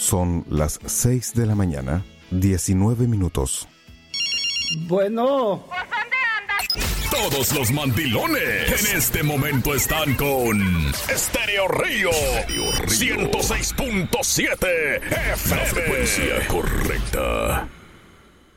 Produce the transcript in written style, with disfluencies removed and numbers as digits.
Son las 6 de la mañana, 19 minutos. Bueno. Todos los mandilones en este momento están con Estéreo Río 106.7 FM. La frecuencia correcta.